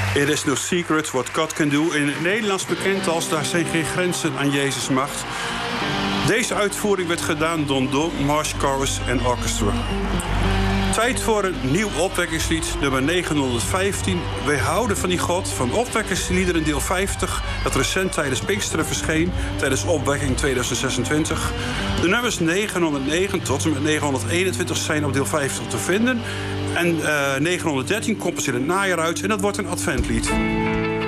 It is no secret what God can do. In het Nederlands bekend als Daar zijn geen grenzen aan Jezus' macht. Deze uitvoering werd gedaan door Don Marsh Chorus en Orchestra. Tijd voor een nieuw opwekkingslied, nummer 915. Wij houden van die God, van opwekkingsliederen deel 50... dat recent tijdens Pinksteren verscheen, tijdens opwekking 2026. De nummers 909 tot en met 921 zijn op deel 50 te vinden. En 913 komt pas in het najaar uit en dat wordt een adventlied.